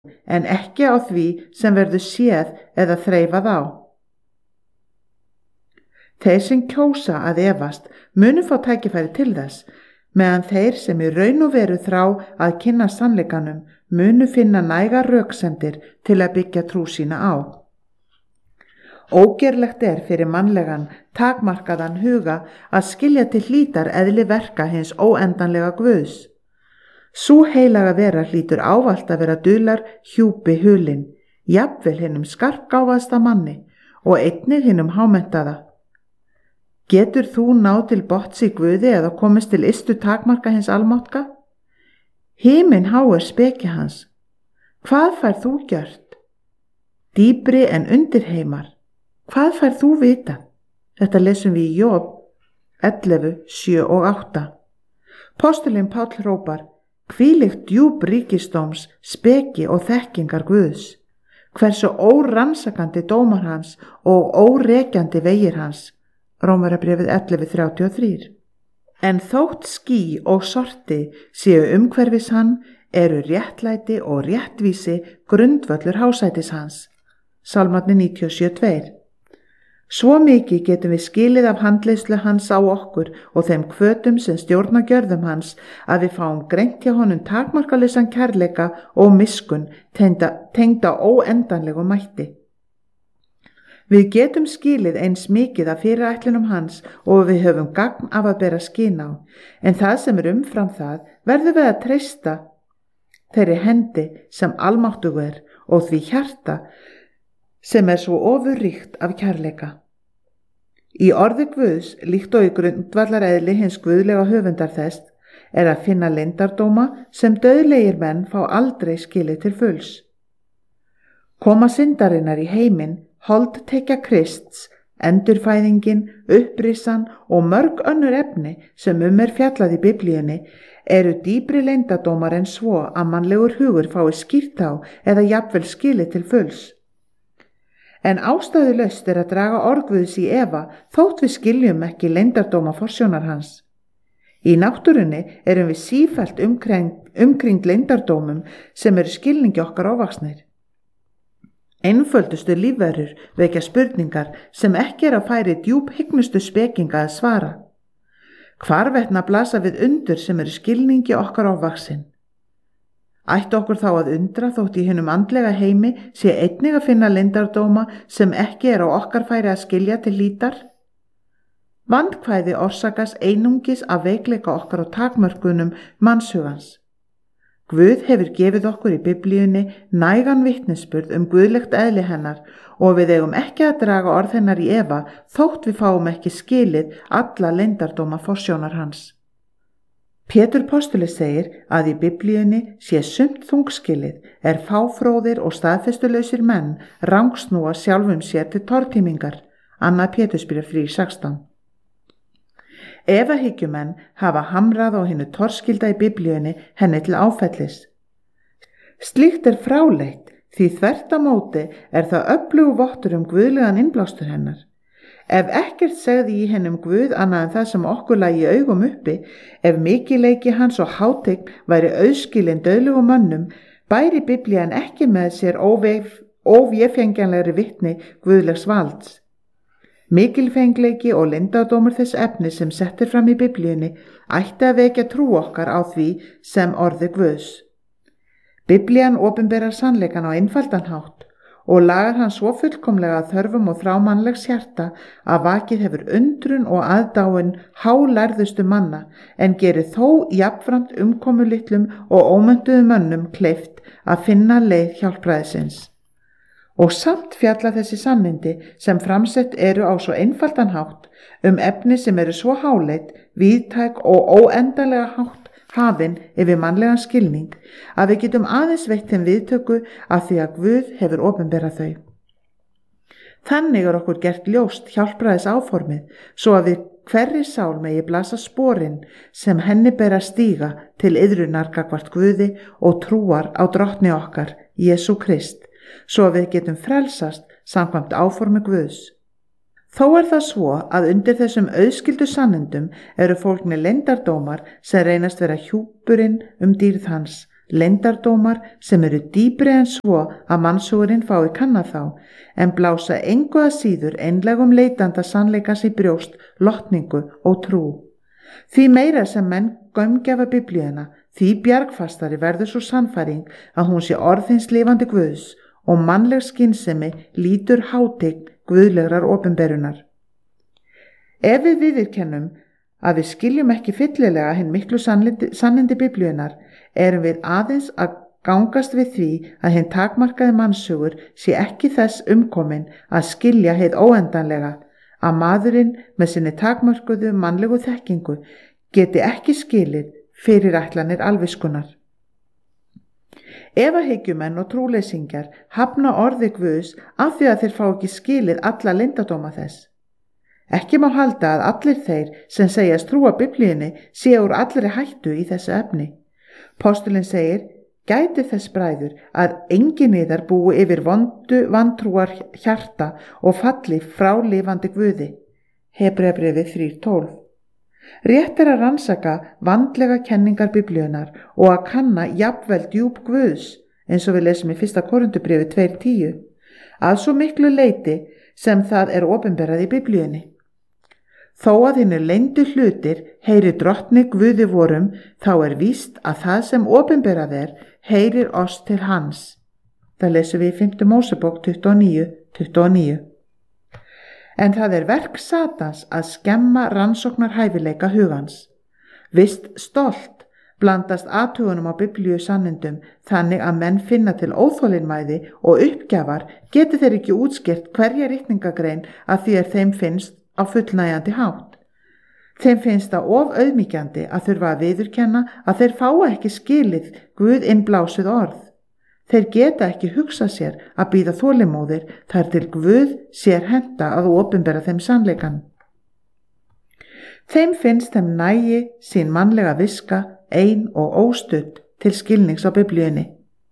en ekki á því sem verður séð eða þreifað á. Þeir sem kjósa að efast munu fá tækifæri til þess, meðan þeir sem í raun og veru þrá að kynna sannleikanum munu finna nægar röksemdir til að byggja trú sína á. Ógerlegt fyrir mannlegan, takmarkaðan huga að skilja til hlítar eðli verka hins óendanlega Guðs. Sú heilaga vera hlýtur ávallt að vera dular hjúpi hulin, jafnvel hinum skarpgáfaðasta manni og einnig hinum hámenntaða. Getur þú náð til botns í Guði eða komist til ystu takmarka hins almáttga? Himinn háir speki hans. Hvað fær þú gjört? Dýpri en undirheimar. Hvað fær þú vita? Þetta lesum við í Job 11, 7 og 8. Postulinn Páll hrópar: hvílíkt djúp ríkisdóms, speki og þekkingar Guðs. Hversu órannsakandi dómar hans og órekjandi vegir hans. Rómverjabréfið 11:33. En þótt ský og sorti séu umhverfis hann, eru réttlæti og réttvísi grundvöllur hásætis hans. Salmarnir 97:2. Svo mikið getum við skilið af handleiðslu hans á okkur og þeim hvötum sem stjórna gjörðum hans að við fáum greint hjá honum takmarkalausan kærleika og miskunn tengda óendanlegu mætti. Við getum skilið eins mikið af fyrirætlunum hans og við höfum gagn af að bera skyn á, en það sem umfram það verður við að treysta þeirri hendi sem almáttugur og því hjarta sem svo ofurríkt af kærleika. Í orði Guðs, líkt og í grundvallareðli hins guðlega höfundar þess, að finna leyndardóma sem dauðlegir menn fá aldrei skilið til fulls. Koma syndarinnar í heiminn, holdtekja Krists, endurfæðingin, upprissan og mörg önnur efni sem fjallað í Biblíunni eru dýpri leyndardómar en svo að mannlegur hugur fái skýrt á eða jafnvel skilið til fulls. En ástæðulaust að draga orð Guðs í efa þótt við skiljum ekki leyndardóma forsjónar hans. Í náttúrunni erum við sífellt umkringd leyndardómum sem eru skilningi okkar óvaxnir. Einföldustu lífverur vekja spurningar sem ekki að færi djúphygnustu spekinga að svara. Hvarvetna blasa við undur sem eru skilningi okkar óvaxin. Ætti okkur þá að undra þótt í hinum andlega heimi sé einnig að finna leyndardóma sem ekki á okkar færi að skilja til hlítar? Vandkvæði orsakast einungis af veikleika okkar og takmörkunum mannshugans. Guð hefur gefið okkur í Biblíunni nægan vitnisburð guðlegt eðli hennar og við eigum ekki að draga orð hennar í efa þótt við fáum ekki skilið alla leyndardóma forsjónar hans. Pétur postuli segir að í Biblíunni sé sumt þungskilið fáfróðir og staðfestulausir menn rangsnúa sjálfum sér til tortímingar. 2. Pétursbréf 3:16. Efahyggjumenn hafa hamrað á hinu torskilda í Biblíunni henni til áfellis. Slíkt fráleitt því þvert á móti það öflugur vottur guðlegan innblástur hennar. Ef ekkert segði í hennum Guð annað en það sem okkur lægi augum uppi, ef mikilleiki hans og hátign væri auðskilin dauðlegum mönnum, bæri Biblían ekki með sér óvéfengjanlegri vitni guðlegs valds. Mikilfengleiki og leyndardómur þess efnis sem settir fram í Biblíunni ætti að vekja trú okkar á því sem orði Guðs. Biblían opinberar sannleikan á einfaldan hátt og lagar hann svo fullkomlega að þörfum og þrá mannlegs hjarta að vakið hefur undrun og aðdáun hálærðustu manna en gerir þó jafnframt umkomulitlum og ómönduðum mönnum kleift að finna leið hjálpræðisins. Og samt fjalla þessi sannindi sem framsett eru á svo einfaldan hátt efni sem eru svo háleit, víðtæk og óendanlega hátt hafin yfir mannlegan skilning að við getum aðeins veitt þeim viðtöku af því að Guð hefur opinberað þau. Þannig okkur gert ljóst hjálpræðis áformið svo að við hverri sál megi blasa sporin sem henni ber að stíga til iðrunar gagnvart Guði og trúar á drottni okkar, Jesú Krist, svo að við getum frelsast samkvæmt áformi Guðs. Þó það svo að undir þessum auðskildu sannindum eru fólgnir leyndardómar sem reynast vera hjúpurinn dýrð hans, leyndardómar sem eru dýpri en svo að mannshugurinn fái kanna þá, en blása engu að síður einlægum leitanda sannleikans í brjóst, lotningu og trú. Því meira sem menn gaumgjafa Biblíuna, því bjargfastari verður svo sannfæring að hún sé orð hins lifandi Guðs og mannleg skynsemi lítur hátign guðlegrar opinberunar. Ef við viðurkennum að við skiljum ekki fyllilega hinn miklu sannindi Biblíunar, erum við aðeins að gangast við því að hinn takmarkaði mannshugur sé ekki þess umkominn að skilja hið óendanlega, að maðurinn með sinni takmörkuðu mannlegu þekkingu geti ekki skilið fyrirætlanir alviskunnar. Efahyggjumenn og trúleysingjar hafna orði Guðs af því að þeir fá ekki skilið alla leyndardóma þess. Ekki má halda að allir þeir sem segjast trúa Biblíunni séu úr allri hættu í þessu efni. Postulinn segir: gæti þess bræður að enginn yðar búi yfir vondu vantrúar hjarta og falli frá lifandi Guði. Hebreabréfið 3:12. Rétt er að rannsaka vandlega kenningar Biblíunnar og að kanna jafnvel djúp Guðs, eins og við lesum í 1. Korintubréfi 2:10, að svo miklu leyti sem það er opinberað í Biblíunni. Þó að hinnu leyndu hlutir heyri drottni Guði vorum, þá er víst að það sem opinberað er heyrir oss til hans. Það lesum við í 5. Mósebók 29:29. En það er verk Satans að skemma rannsóknar hæfileika hugans. Vist stolt blandast athugunum á Biblíu sannindum þannig að menn finna til óþolinmæði og uppgjafar geti þeir ekki útskýrt hverja ritningagrein að því þeim finnst á fullnægjandi hátt. Þeim finnst það of auðmýkjandi að þurfa að viðurkenna að þeir fá ekki skilið Guð innblásuð orð. Þeir geta ekki hugsað sér að bíða þolinmóðir þar til Guð sér henta að opinbera þeim sannleikan. Þeim finnst þeim nægi sín mannlega viska ein og óstudd til skilnings á Biblíunni.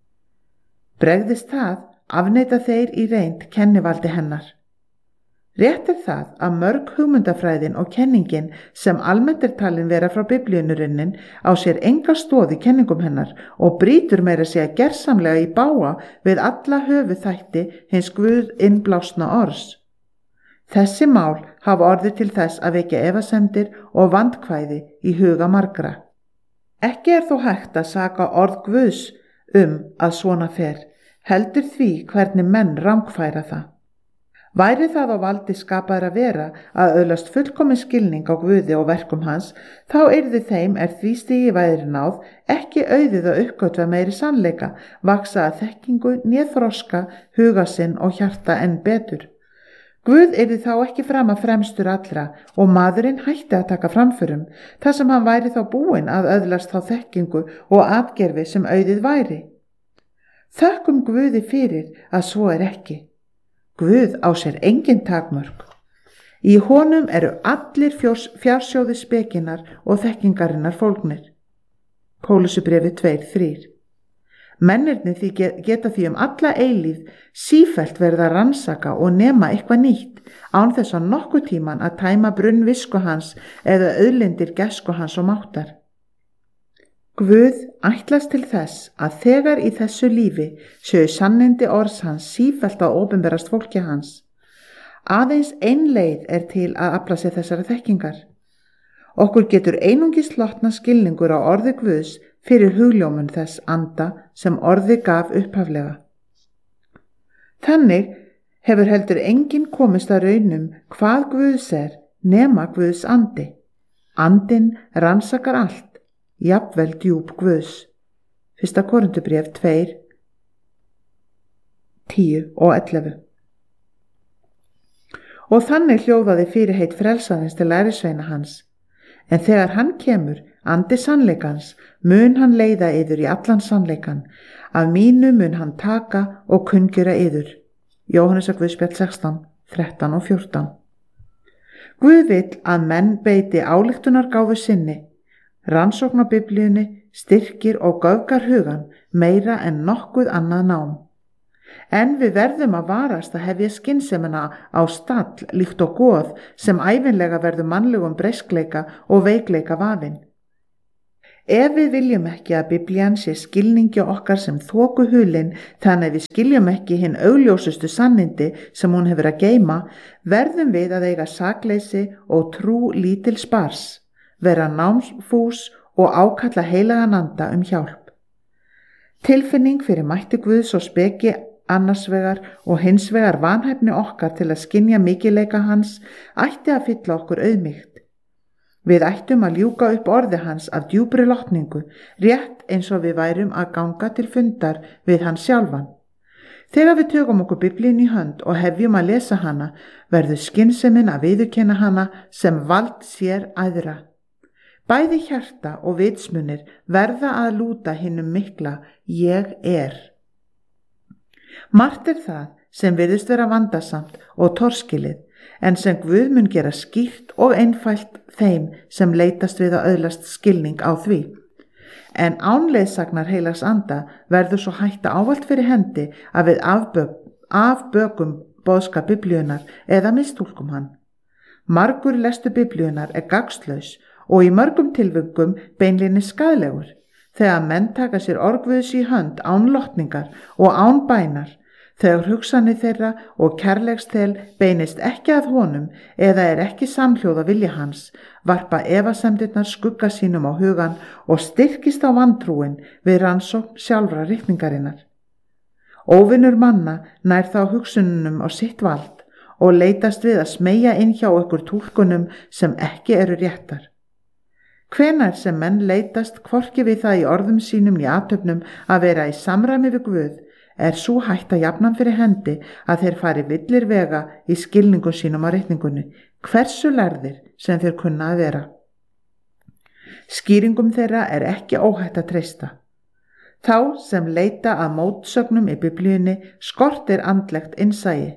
Bregðist það, afneita þeir í reynd kennivaldi hennar. Rétt er það að mörg hugmyndafræðin og kenningin sem almennt er talin vera frá Biblíunurunnin á sér enga stoð í kenningum hennar og brýtur meira segja gersamlega í bága við alla höfuðþætti hins Guð innblásna orðs. Þessi mál hafa orðið til þess að vekja efasemdir og vandkvæði í huga margra. Ekki er þó hægt að saka orð Guðs að svona fer, heldur því hvernig menn rangfæra það. Væri það á valdi skapaðra vera að öðlast fullkomin skilning á Guði og verkum hans, þá yrði þeim því stigi væri náð ekki auðið að uppgötva meiri sannleika, vaksa að þekkingu, né þroska, huga sinn og hjarta enn betur. Guð yrði þá ekki fram að fremstur allra og maðurinn hætti að taka framförum, þar sem hann væri þá búinn að öðlast þá þekkingu og atgerfi sem auðið væri. Þökkum Guði fyrir að svo er ekki. Guð á sér engin takmörk. Í honum eru allir fjársjóði spekinar og þekkingarinnar fólgnir. Kólusubréfið 2:3. Mennirnir geta því alla eilíð sífellt verið að rannsaka og nema eitthvað nýtt án þess að nokkuð tíman að tæma brunn visku hans eða auðlindir gæsku hans og máttar. Guð ætlast til þess að þegar í þessu lífi séu sannindi orðs hans sífellt að opinberast fólki hans. Aðeins ein leið er til að afla sér þessara þekkingar. Okkur getur einungis lotna skilningur á orði Guðs fyrir hugljómun þess anda sem orði gaf upphaflega. Þannig hefur heldur enginn komist að raunum hvað Guðs er nema Guðs andi. Andinn rannsakar allt, jafnvel djúp Guðs. 1. Korintubréf 2:10 og 11. Og þannig hljóðaði fyrirheit frelsaðins til lærisveina hans. En þegar hann kemur, andi sannleikans, mun hann leiða yður í allan sannleikan. Af mínu mun hann taka og kunngjöra yður. Jóhannesar Guðspjall 16, 13 og 14. Guð vill að menn beiti ályktunargáfu sinni. Rannsókn á Biblíunni styrkir og göfgar hugan meira en nokkuð annað nám. En við verðum að varast að hefja skynsemina á stall líkt og goð sem ævinlega verður mannlegum breyskleika og veikleika vafin. Ef við viljum ekki að Biblían sé skilningi okkar sem þokuhulin þannig að við skiljum ekki hinn augljósustu sannindi sem hún hefur að geyma, verðum við að eiga sakleysi og trú lítils barns, vera námfús og ákalla heilagan anda hjálp. Tilfinning fyrir mætti Guðs og speki annars vegar og hins vegar vanhæfni okkar til að skynja mikilleika hans ætti að fylla okkur auðmýkt. Við ættum að ljúka upp orði hans af djúpri lotningu, rétt eins og við værum að ganga til fundar við hans sjálfan. Þegar við tökum okkur Biblíun í hönd og hefjum að lesa hana, verður skynsemin að viðurkenna hana sem vald sér æðra. Bæði hjarta og vitsmunir verða að lúta hinum mikla ég er. Margt er það sem virðist vera vandasamt og torskilið, en sem Guð mun gera skýrt og einfalt þeim sem leitast við að öðlast skilning á því. En án leiðsagnar heilags anda verður svo hætta ávallt fyrir hendi að við afbökum boðskap Biblíunar eða mistúlkum hann. Margur lestur Biblíunar er gagnslaus og í mörgum tilvikum beinlínis skaðlegur, þegar menn taka sér orð Guðs í hönd án lotningar og án bænar, þegar hugsanir þeirra og kærleiksþel beinist ekki að honum eða er ekki samhljóða vilja hans, varpa efasemdirnar skugga sínum á hugan og styrkist á vantrúin við rannsókn sjálfra ritningarinnar. Óvinur manna nær þá hugsununum á sitt vald og leitast við að smeygja inn hjá ykkur túlkunum sem ekki eru réttar. Hvenær sem menn leitast hvorki við það í orðum sínum í athöfnum að vera í samræmi við Guð, er sú hætta jafnan fyrir hendi að þeir fari villir vega í skilningu sínum á ritningunni, hversu lærðir sem þeir kunna að vera. Skýringum þeirra er ekki óhætt að treysta. Þá sem leita að mótsögnum í Biblíunni skortir andlegt innsæi.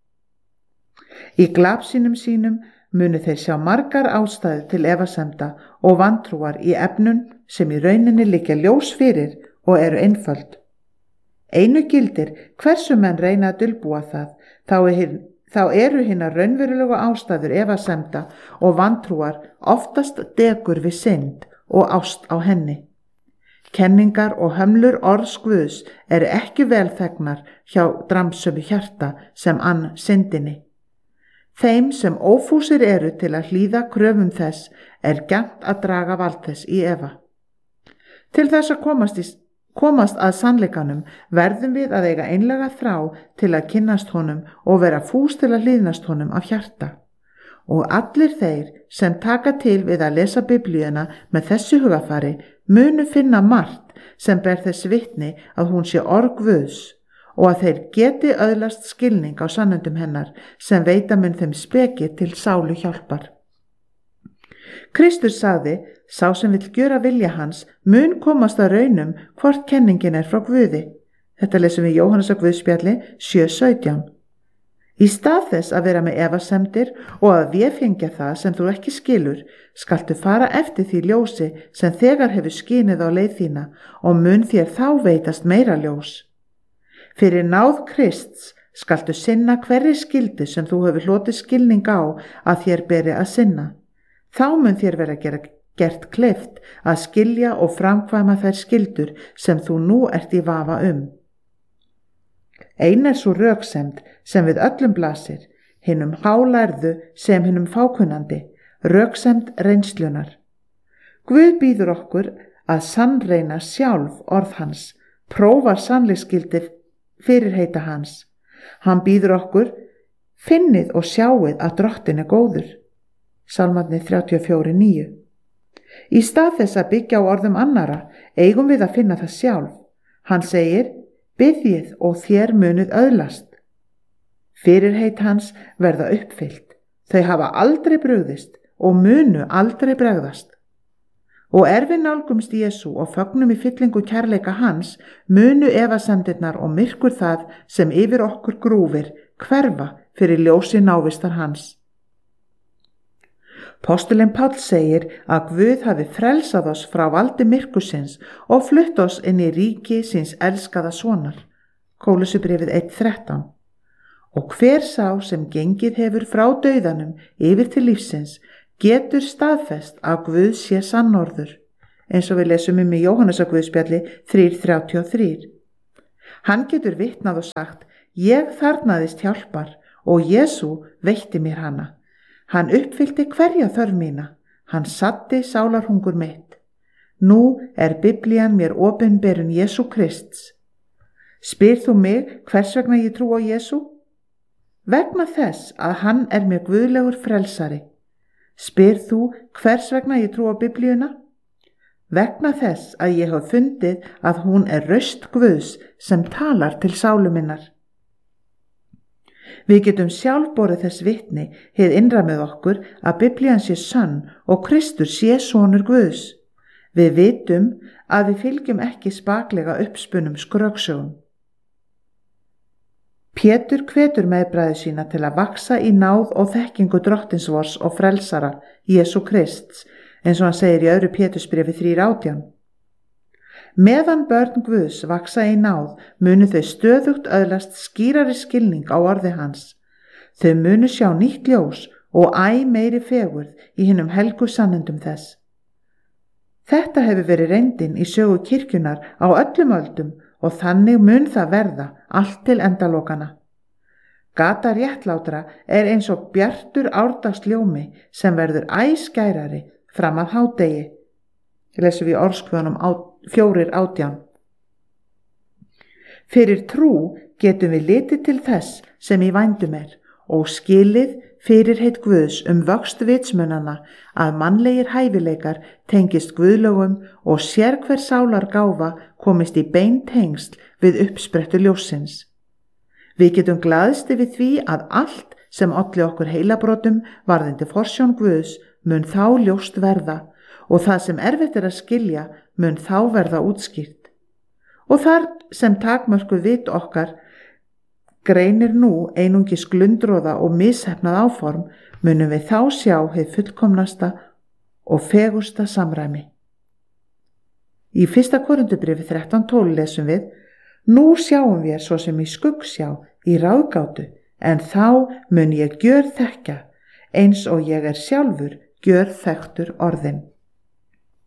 Í glapsínum sínum munu þeir sjá margar ástæður til efasemda og vantrúar í efnum sem í rauninni liggja ljós fyrir og eru einföld. Einu gildir hversu menn reyna að dulbúa það, þá eru hinnar raunverulegu ástæður efasemda og vantrúar oftast dekur við synd og ást á henni. Kenningar og hömlur orðs Guðs eru ekki velþegnar hjá dramsömu hjarta sem ann syndinni. Þeim sem ófúsir eru til að hlýða kröfum þess er gjarnt að draga vald þess í efa. Til þess að komast að sannleikanum verðum við að eiga einlega þrá til að kynnast honum og vera fús til að hlýðnast honum af hjarta. Og allir þeir sem taka til við að lesa Biblíuna með þessu hugafari munu finna margt sem ber þess vitni að hún sé orð Guðs og að þeir geti öðlast skilning á sannundum hennar sem veita mun þeim speki til sálu hjálpar. Kristus sagði, sá sem vill gjöra vilja hans mun komast að raunum hvort kenningin er frá Guði. Þetta lesum við Jóhannesar Guðspjalli 7:17. Í stað þess að vera með efasemdir og að véfengja það sem þú ekki skilur, skaltu fara eftir því ljósi sem þegar hefur skínið á leið þína og mun þér þá veitast meira ljós. Fyrir náð Krists skaltu sinna hverri skyldu sem þú hefur hlotið skilning á að þér beri að sinna. Þá mun þér vera gert kleift að skilja og framkvæma þær skyldur sem þú nú ert í vafa Ein er svo röksemd sem við öllum blasir, hinum hálærðu sem hinum fákunnandi, röksemd reynslunar. Guð býður okkur að sannreina sjálf orð hans, prófa sannleiksgildi fyrirheita hans. Hann býður okkur, finnið og sjáið að drottin er góður. Salmarnir 34:9. Í stað þess að byggja á orðum annara, eigum við að finna það sjálf. Hann segir, biðjið og þér munuð öðlast. Fyrirheit hans verða uppfyllt. Þau hafa aldrei brugðist og munu aldrei bregðast. Og við nálgumst Jesú og fögnum í fyllingu kærleika hans, munu efasemdirnar og myrkur það sem yfir okkur grúfir hverfa fyrir ljósi návistar hans. Postulinn Páll segir að Guð hafi frelsað oss frá valdi myrkursins og flutt oss inn í ríki síns elskaða sonar. Kólusubréfið 1:13. Og hver sá sem gengið hefur frá dauðanum yfir til lífsins getur staðfest að Guð sé sannorður, eins og við lesum í Jóhannesarguðspjalli 3:33. Hann getur vitnað og sagt: ég þarfnaðist hjálpar og Jesú veitti mér hana. Hann uppfyllti hverja þörf mína. Hann saddi sálarhungur mitt. Nú Biblían mér opinberun Jesú Krists. Spyr þú mig hvers vegna ég trú á Jesú? Vegna þess að hann mér guðlegur frelsari. Spyr þú hvers vegna ég trú á Biblíuna? Vegna þess að ég hef fundið að hún raust Guðs sem talar til sálu minnar. Við getum sjálf borið þess vitni, hið innra með okkur, að Biblían sé sönn og Kristur sé sonur Guðs. Við vitum að við fylgjum ekki spaklega uppspunnum skröksögum. Pétur hvetur meðbræður sína til að vaxa í náð og þekkingu drottins vors og frelsara, Jesú Krists, eins og hann segir í 2. Pétursbréfi 3:18. Meðan börn Guðs vaxa í náð munu þau stöðugt öðlast skýrari skilning á orði hans. Þau munu sjá nýtt ljós og æ meiri fegurð í hinum helgu sannindum þess. Þetta hefur verið reyndin í sögu kirkjunar á öllum öldum og þannig mun það verða allt til endalokana. Gata réttlátra eins og bjartur árdagsljómi sem verður æ skærari fram að hádegi. Lesum við Orðskviðunum 4:18. Fyrir trú getum við litið til þess sem í vændum og skilið fyrirheit Guðs vöxt vitsmunana að mannlegir hæfileikar tengist guðlögum og sérhver sálar gáfa komist í bein tengsl við uppsprettu ljóssins. Við getum glaðst yfir því að allt sem olli okkur heilabrotum varðandi forsjón Guðs mun þá ljóst verða og það sem erfitt að skilja mun þá verða útskýrt. Og þar sem takmörkuð vit okkar greinir nú einungis glundroða og misheppnað áform, munum við þá sjá hið fullkomnasta og fegursta samræmi. Í 1. Korinthubréfi 13:12 lesum við: Nú sjáum við svo sem í skuggsjá, í ráðgátu, en þá mun ég gjörþekkja, eins og ég sjálfur gjörþekktur orðinn.